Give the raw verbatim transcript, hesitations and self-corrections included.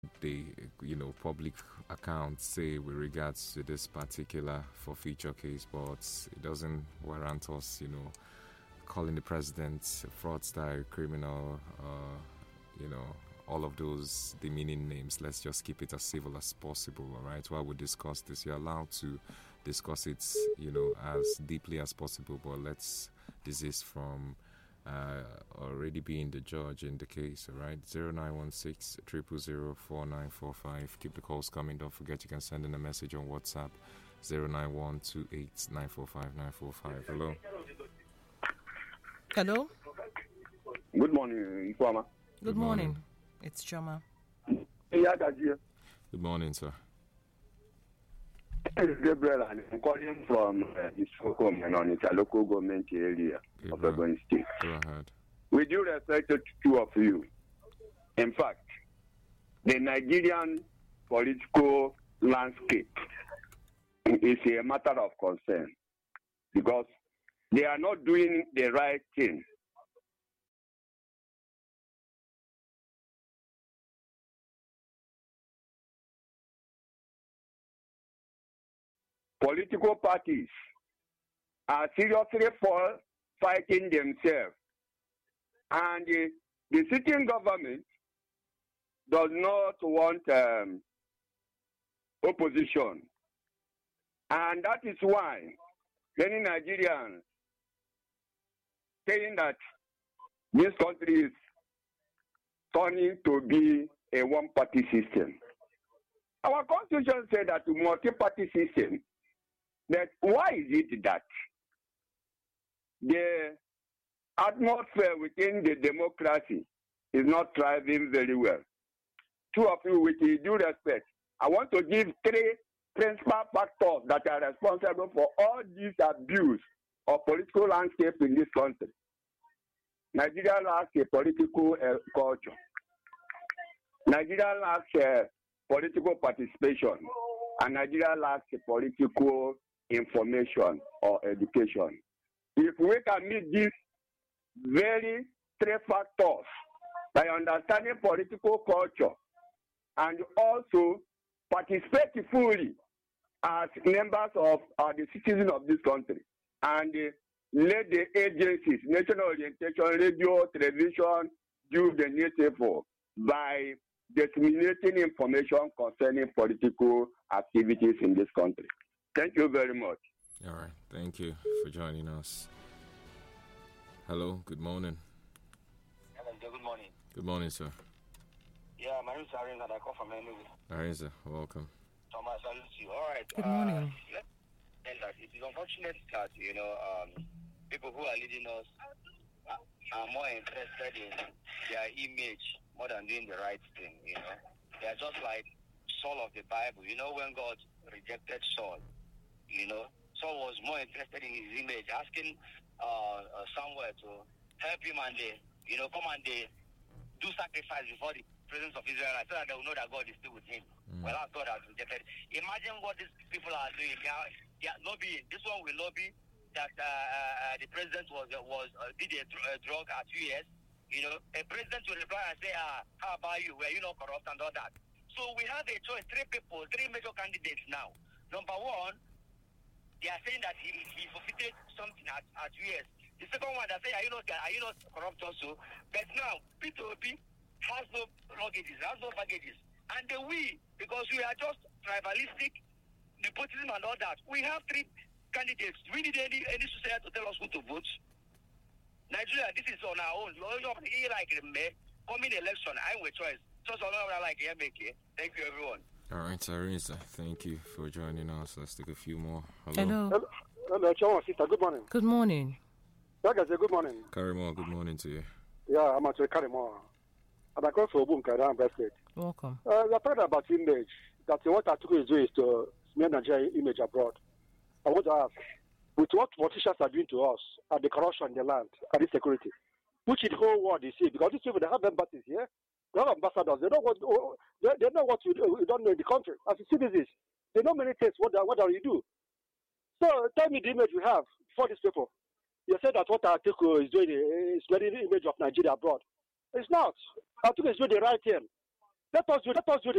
the you know public accounts say with regards to this particular forfeiture case, but it doesn't warrant us, you know, calling the president a fraudster, criminal, uh, you know, all of those demeaning names. Let's just keep it as civil as possible, all right? While we discuss this, you're allowed to discuss it, you know, as deeply as possible, but let's desist from uh, already being the judge in the case, all right? zero nine one six, zero zero zero, four nine four five. Keep the calls coming. Don't forget you can send in a message on WhatsApp, zero nine one two eight nine four five nine four five. Hello? Hello? Good morning, Ifeoma. Good, Good morning. morning. It's Choma. Good morning, sir. This is Gabriel, and I'm calling from uh, Isoko, and on it's a local government area of Ogun State. Go ahead. With due respect to two of you, in fact, the Nigerian political landscape is a matter of concern because they are not doing the right thing. Political parties are seriously fall, fighting themselves. And uh, the sitting government does not want um, opposition. And that is why many Nigerians saying that this country is turning to be a one-party system. Our constitution said that a multi-party system. That why is it that the atmosphere within the democracy is not thriving very well? Two of you, with due respect, I want to give three principal factors that are responsible for all this abuse of political landscape in this country. Nigeria lacks a political uh, culture. Nigeria lacks uh, political participation, and Nigeria lacks a political information or education. If we can meet these very three factors by understanding political culture and also participate fully as members of uh, the citizens of this country, and uh, let the agencies, national orientation, radio, television, do the needful by disseminating information concerning political activities in this country. Thank you very much. All right. Thank you for joining us. Hello. Good morning. Hello. Good morning. Good morning, sir. Yeah, my name is Aaron and I come from Enugu. Arisa, welcome. Thomas, I salute you. All right. Good uh, morning. Let's say that it is unfortunate that, you know, um, people who are leading us are, are more interested in their image more than doing the right thing, you know. They are just like Saul of the Bible. You know, when God rejected Saul, you know, Saul was more interested in his image, asking uh, uh, Samuel to help him and they, you know, come and they do sacrifice before the presence of Israel so that they will know that God is still with him. Mm. Well, as God has rejected. Imagine what these people are doing. They are, they are lobbying. This one will lobby that uh, uh, the president was uh, was uh, did a, dr- a drug at U S. You know, a president will reply and say, ah, how about you? Were you not corrupt and all that? So we have a choice, three people, three major candidates now. Number one, they are saying that he, he forfeited something at, at U S. The second one, they say, are you not, are you not corrupt also? But now, P two P has no luggages, has no baggages. And the we, because we are just tribalistic, nepotism and all that. We have three candidates. Do we need any, any society to tell us who to vote? Nigeria, this is on our own. You like me, coming election, I'm with choice. Just all I like here, make it. Thank you, everyone. All right, Arisa, thank you for joining us. Let's take a few more. Hello. Hello. Hello, hello, Choma, sister. Good morning. Good morning. Like I say, good morning. Karimo, good morning to you. Yeah, I'm actually Karimo. And I come from Boom, Karam, Basket. Welcome. Uh, we are talking about image. That what Atiku is doing is to smear Nigeria image abroad. I want to ask, with what politicians are doing to us, and the corruption in the land, and the security, which the whole world is seeing, because these people, they have embassies here, they have ambassadors, they know what, they, they know what you, you don't know in the country. As you see this, they know many things, what, what are you do? So tell me the image we have for these people. You said that what Atiku is doing is spreading the image of Nigeria abroad. It's not. Atiku is doing the right thing. Let us do, let us do the